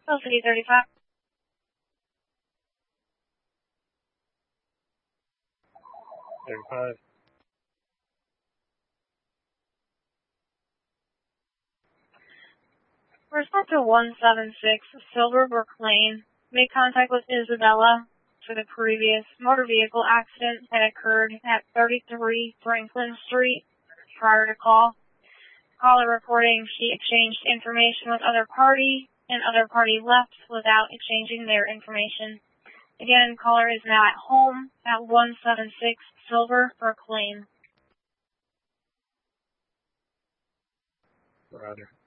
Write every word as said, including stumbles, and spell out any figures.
Velocity thirty-five. thirty-five. Response to one seven six, Silverbrook Lane. Made contact with Isabella for the previous motor vehicle accident that occurred at thirty-three Franklin Street prior to call. Caller reporting she exchanged information with other party, and other party left without exchanging their information. Again, caller is now at home at one seven six Silverbrook Lane. Roger.